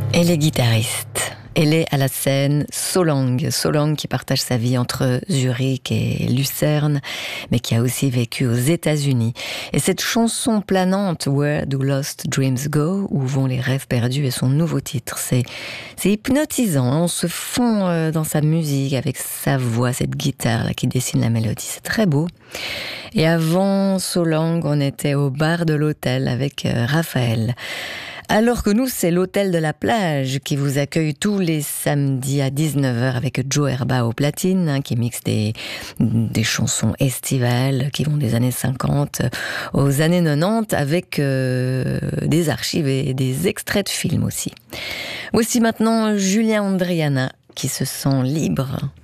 Elle est guitariste. Elle est à la scène Solange qui partage sa vie entre Zurich et Lucerne, mais qui a aussi vécu aux États-Unis. Et cette chanson planante, Where Do Lost Dreams Go, où vont les rêves perdus, est son nouveau titre. C'est hypnotisant, on se fond dans sa musique avec sa voix, cette guitare là qui dessine la mélodie. C'est très beau. Et avant Solange, on était au bar de l'hôtel avec Raphaël. Alors que nous, c'est l'hôtel de la plage qui vous accueille tous les samedis à 19h avec Joe Herba au platine, qui mixe des chansons estivales qui vont des années 50 aux années 90 avec des archives et des extraits de films aussi. Voici maintenant Julien Andriana qui se sent libre